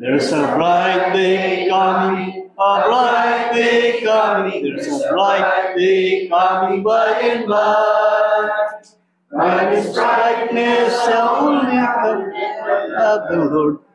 There's a bright day coming, a bright day coming. There's a bright day coming by and by. When its brightness shall only come of the Lord.